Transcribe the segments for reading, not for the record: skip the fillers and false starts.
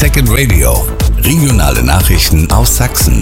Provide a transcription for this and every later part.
Second Radio. Regionale Nachrichten aus Sachsen.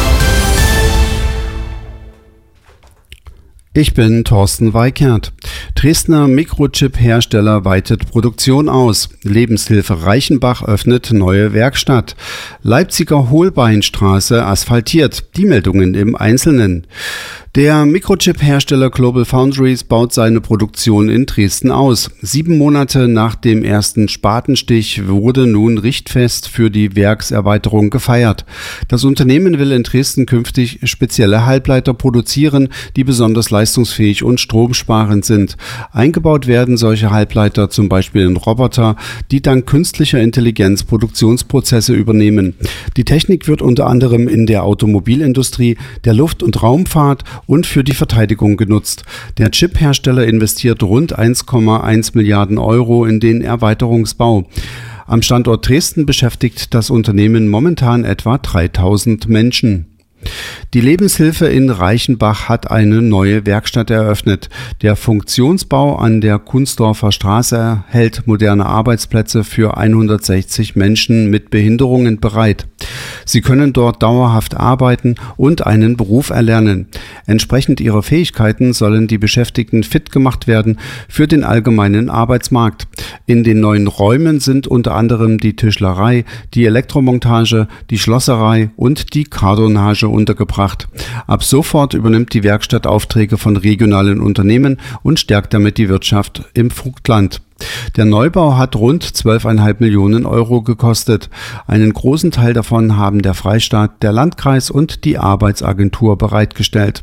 Ich bin Thorsten Weikert. Dresdner Mikrochip-Hersteller weitet Produktion aus. Lebenshilfe Reichenbach öffnet neue Werkstatt. Leipziger Holbeinstraße asphaltiert. Die Meldungen im Einzelnen. Der Mikrochip-Hersteller Global Foundries baut seine Produktion in Dresden aus. 7 Monate nach dem ersten Spatenstich wurde nun Richtfest für die Werkserweiterung gefeiert. Das Unternehmen will in Dresden künftig spezielle Halbleiter produzieren, die besonders leistungsfähig und stromsparend sind. Eingebaut werden solche Halbleiter zum Beispiel in Roboter, die dank künstlicher Intelligenz Produktionsprozesse übernehmen. Die Technik wird unter anderem in der Automobilindustrie, der Luft- und Raumfahrt und für die Verteidigung genutzt. Der Chip-Hersteller investiert rund 1,1 Milliarden Euro in den Erweiterungsbau. Am Standort Dresden beschäftigt das Unternehmen momentan etwa 3000 Menschen. Die Lebenshilfe in Reichenbach hat eine neue Werkstatt eröffnet. Der Funktionsbau an der Kunsdorfer Straße hält moderne Arbeitsplätze für 160 Menschen mit Behinderungen bereit. Sie können dort dauerhaft arbeiten und einen Beruf erlernen. Entsprechend ihrer Fähigkeiten sollen die Beschäftigten fit gemacht werden für den allgemeinen Arbeitsmarkt. In den neuen Räumen sind unter anderem die Tischlerei, die Elektromontage, die Schlosserei und die Kardonage untergebracht. Ab sofort übernimmt die Werkstatt Aufträge von regionalen Unternehmen und stärkt damit die Wirtschaft im Vogtland. Der Neubau hat rund 12,5 Millionen Euro gekostet. Einen großen Teil davon haben der Freistaat, der Landkreis und die Arbeitsagentur bereitgestellt.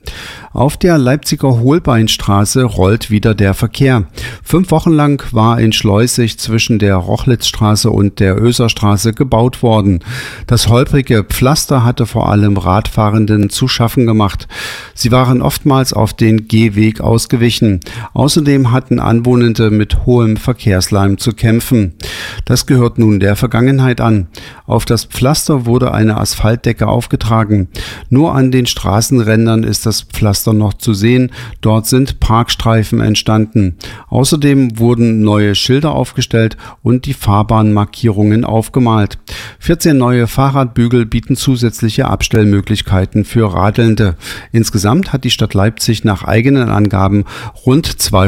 Auf der Leipziger Holbeinstraße rollt wieder der Verkehr. 5 Wochen lang war in Schleusig zwischen der Rochlitzstraße und der Oeserstraße gebaut worden. Das holprige Pflaster hatte vor allem Radfahrenden zu schaffen gemacht. Sie waren oftmals auf den Gehweg ausgewichen. Außerdem hatten Anwohnende mit hohem Verkehrslärm zu kämpfen. Das gehört nun der Vergangenheit an. Auf das Pflaster wurde eine Asphaltdecke aufgetragen. Nur an den Straßenrändern ist das Pflaster noch zu sehen. Dort sind Parkstreifen entstanden. Außerdem wurden neue Schilder aufgestellt und die Fahrbahnmarkierungen aufgemalt. 14 neue Fahrradbügel bieten zusätzliche Abstellmöglichkeiten für Radelnde. Insgesamt hat die Stadt Leipzig nach eigenen Angaben rund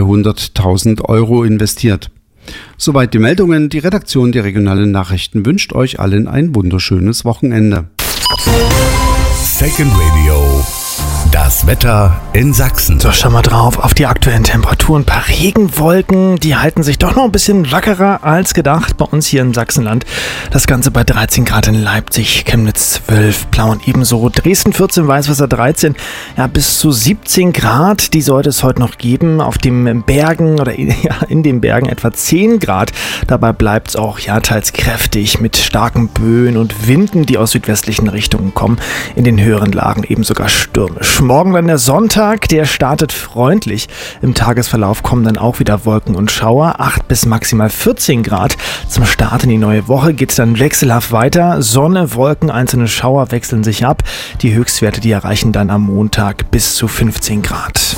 200.000 Euro investiert. Soweit die Meldungen. Die Redaktion der regionalen Nachrichten wünscht euch allen ein wunderschönes Wochenende. Second Radio. Das Wetter in Sachsen. So, schauen wir drauf auf die aktuellen Temperaturen. Ein paar Regenwolken, die halten sich doch noch ein bisschen wackerer als gedacht bei uns hier im Sachsenland. Das Ganze bei 13 Grad in Leipzig, Chemnitz 12, Plauen ebenso, Dresden 14, Weißwasser 13, ja bis zu 17 Grad, die sollte es heute noch geben. Auf den Bergen oder in den Bergen etwa 10 Grad. Dabei bleibt es auch teils kräftig mit starken Böen und Winden, die aus südwestlichen Richtungen kommen. In den höheren Lagen eben sogar stürmisch. Morgen dann der Sonntag, der startet freundlich. Im Tagesverlauf kommen dann auch wieder Wolken und Schauer, 8 bis maximal 14 Grad. Zum Start in die neue Woche geht es dann wechselhaft weiter. Sonne, Wolken, einzelne Schauer wechseln sich ab. Die Höchstwerte, die erreichen dann am Montag bis zu 15 Grad.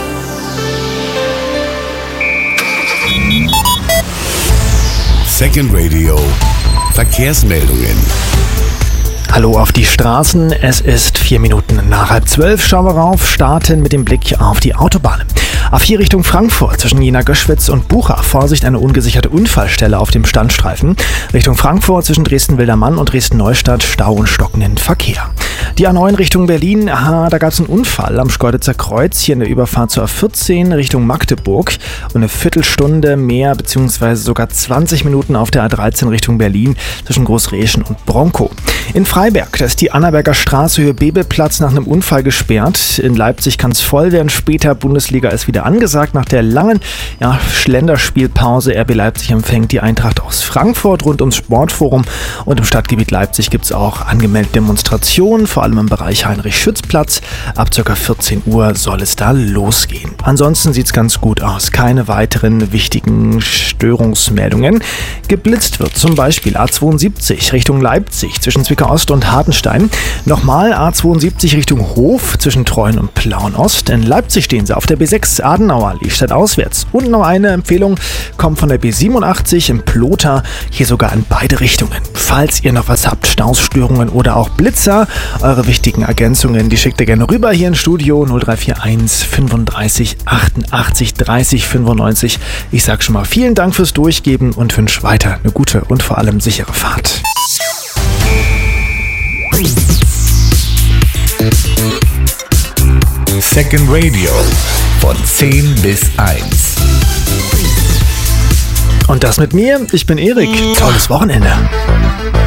Second Radio. Verkehrsmeldungen. Hallo auf die Straßen, es ist 4 Minuten nach 11:30, schauen wir rauf, starten mit dem Blick auf die Autobahnen. A4 Richtung Frankfurt zwischen Jena-Göschwitz und Bucha, Vorsicht, eine ungesicherte Unfallstelle auf dem Standstreifen. Richtung Frankfurt zwischen Dresden-Wildermann und Dresden-Neustadt, Stau und stockenden Verkehr. Die A9 Richtung Berlin, da gab es einen Unfall am Schkeuditzer Kreuz, hier in der Überfahrt zur A14 Richtung Magdeburg und eine Viertelstunde mehr, beziehungsweise sogar 20 Minuten auf der A13 Richtung Berlin zwischen Großreschen und Bronkow. In Freiberg, da ist die Annaberger Straße Höhe Bebelplatz nach einem Unfall gesperrt. In Leipzig kann es voll werden. Später Bundesliga ist wieder angesagt. Nach der langen Länderspielpause RB Leipzig empfängt die Eintracht aus Frankfurt rund ums Sportforum. Und im Stadtgebiet Leipzig gibt es auch angemeldete Demonstrationen. Vor vor allem im Bereich Heinrich-Schütz-Platz. Ab ca. 14 Uhr soll es da losgehen. Ansonsten sieht es ganz gut aus. Keine weiteren wichtigen Störungsmeldungen. Geblitzt wird zum Beispiel A72 Richtung Leipzig zwischen Zwickau-Ost und Hartenstein. Nochmal A72 Richtung Hof zwischen Treuen und Plauen-Ost. In Leipzig stehen sie auf der B6 Adenauer, Liefstadt auswärts. Und noch eine Empfehlung kommt von der B87 im Plotha, hier sogar in beide Richtungen. Falls ihr noch was habt, Stausstörungen oder auch Blitzer, eure wichtigen Ergänzungen, die schickt ihr gerne rüber hier ins Studio 0341 35 88 30 95. Ich sag schon mal vielen Dank fürs Durchgeben und wünsche weiter eine gute und vor allem sichere Fahrt. Second Radio von 10 bis 1. Und das mit mir. Ich bin Erik. Tolles Wochenende.